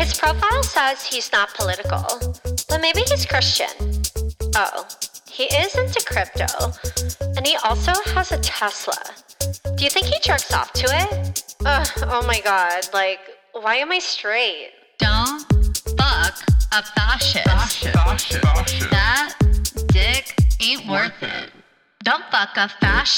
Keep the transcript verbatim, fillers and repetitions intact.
His profile says he's not political, but maybe he's Christian. Oh, he is into crypto, and he also has a Tesla. Do you think he jerks off to it? Ugh, oh my god, like, why am I straight? Don't fuck a fascist. Fascist. Fascist. Fascist. That dick ain't worth it. Don't fuck a fascist.